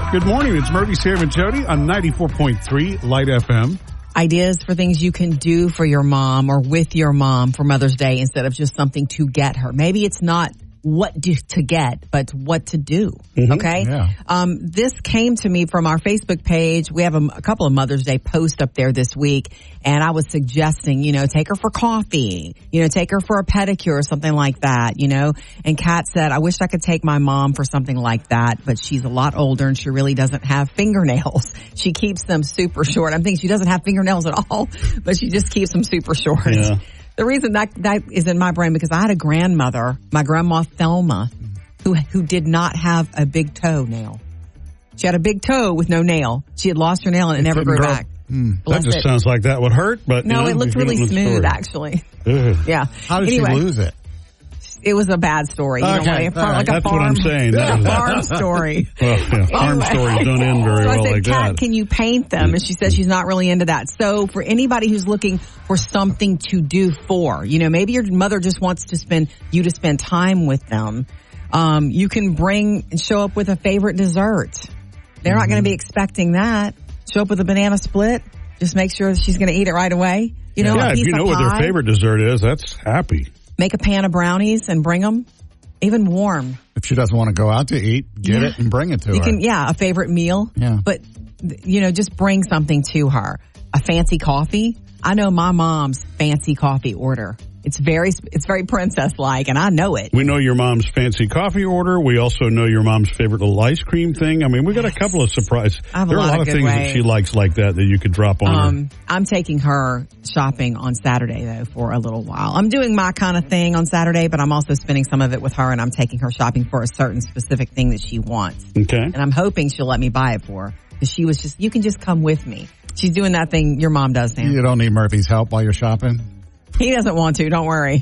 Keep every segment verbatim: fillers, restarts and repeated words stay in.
Good morning. It's Murphy, Sam, and Jody on ninety-four point three Light F M. Ideas for things you can do for your mom or with your mom for Mother's Day instead of just something to get her. Maybe it's not what do, to get, but what to do. Mm-hmm. Okay? Yeah. Um, this came to me from our Facebook page. We have a, a couple of Mother's Day posts up there this week, and I was suggesting, you know, take her for coffee, you know, take her for a pedicure or something like that, you know. And Kat said, I wish I could take my mom for something like that, but she's a lot older and she really doesn't have fingernails. She keeps them super short. I'm thinking she doesn't have fingernails at all, but she just keeps them super short. Yeah. The reason that that is in my brain because I had a grandmother, my grandma Thelma, who who did not have a big toe nail. She had a big toe with no nail. She had lost her nail and it, it never grew grow. back. Mm. That just it. sounds like that would hurt, but no, you know, it looked really smooth actually. Ugh. Yeah. How did anyway, she lose it? It was a bad story. You okay. know, like, like That's a farm, what I'm saying. A farm story. Well, yeah, farm anyway. stories don't end very so well I said, like Kat, that. Can you paint them? And she said she's not really into that. So for anybody who's looking for something to do for, you know, maybe your mother just wants to spend, you to spend time with them. Um, you can bring and show up with a favorite dessert. They're mm-hmm. not going to be expecting that. Show up with a banana split. Just make sure she's going to eat it right away. You know, yeah, a piece if you know of what pie. their favorite dessert is, that's happy. Make a pan of brownies and bring them. Even warm. If she doesn't want to go out to eat, get yeah. it and bring it to you her. Can, yeah, a favorite meal. Yeah. But, you know, just bring something to her. A fancy coffee. I know my mom's fancy coffee order. It's very, it's very princess-like, and I know it. We know your mom's fancy coffee order. We also know your mom's favorite little ice cream thing. I mean, we got a couple of surprises. I have a there are lot a lot of, of things ways. that she likes like that that you could drop on um, her. I'm taking her shopping on Saturday, though, for a little while. I'm doing my kind of thing on Saturday, but I'm also spending some of it with her, and I'm taking her shopping for a certain specific thing that she wants. Okay. And I'm hoping she'll let me buy it for her. Because she was just, you can just come with me. She's doing that thing your mom does, Sam. You don't need Murphy's help while you're shopping? He doesn't want to, don't worry.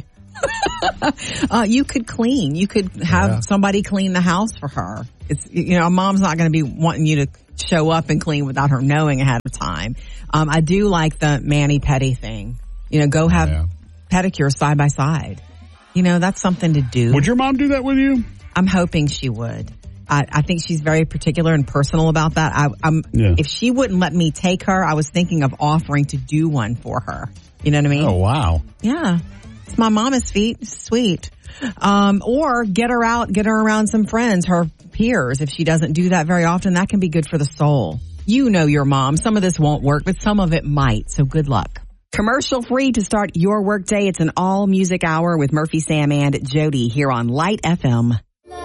uh, you could clean. You could have yeah. somebody clean the house for her. It's, you know, mom's not going to be wanting you to show up and clean without her knowing ahead of time. Um, I do like the mani-pedi thing. You know, go have yeah. pedicures side by side. You know, that's something to do. Would your mom do that with you? I'm hoping she would. I, I think she's very particular and personal about that. I, I'm, yeah. If she wouldn't let me take her, I was thinking of offering to do one for her. You know what I mean? Oh, wow. Yeah. It's my mama's feet. It's sweet. Um, or get her out, get her around some friends, her peers. If she doesn't do that very often, that can be good for the soul. You know your mom. Some of this won't work, but some of it might. So good luck. Commercial free to start your workday. It's an all music hour with Murphy, Sam, and Jody here on Light F M.